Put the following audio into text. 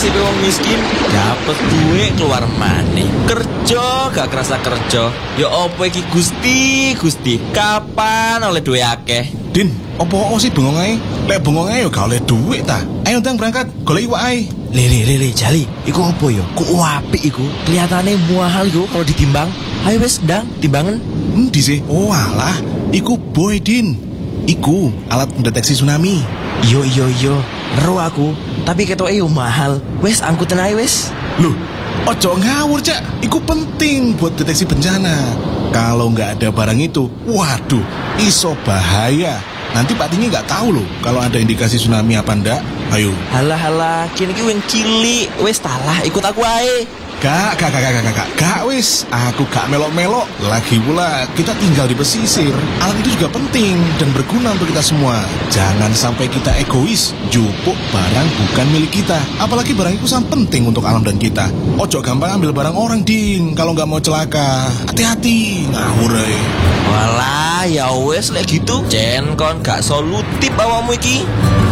nasib wong miskin, dapet duit keluar maneh. Kerja gak kerasa kerja. Ya opo iki Gusti, kapan oleh duit akeh? Din, opo sih bengong ae? Lek bengong ae yo gak oleh duit ta. Ayo ndang berangkat, golek iwak ae. Lele, Jali, iku apa yo? Kok apik iku? Kelihatannya mahal iku kalau ditimbang. Ayo wes, ndang, timbangan. Endi sih? Oh alah, iku boy Din. Iku alat pendeteksi tsunami. Iyo, ero aku. Tapi ketoke yo mahal. Wes, angkutin ae wes. Loh, ojo ngawur Cak. Iku penting buat deteksi bencana. Kalau nggak ada barang itu, waduh, iso bahaya. Nanti Pak Tinggi nggak tahu loh kalau ada indikasi tsunami apa ndak. Ayo. Halah, kini ki wing cilik. Wes talah, ikut aku ae. Gak wis, aku gak melok-melok. Lagi pula kita tinggal di pesisir. Alat itu juga penting dan berguna untuk kita semua. Jangan sampai kita egois, jupuk barang bukan milik kita. Apalagi barang itu sangat penting untuk alam dan kita. Ojo gampang ambil barang orang, Din. Kalau gak mau celaka, hati-hati, ngawur ae. Walah, ya wes lek gitu. Jen kon gak solutif awakmu iki.